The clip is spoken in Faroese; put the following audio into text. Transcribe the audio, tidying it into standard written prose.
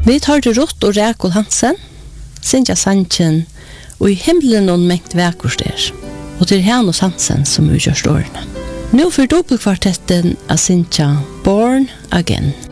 Vi tar det Ruth og Rekol Hansen, Sintja Sanchen, og i himmelen og mengt vekkurs der, og til Hanus Hansen som utgjør stårene. Nå for dobbeltkvartetten av Sintja Born Again.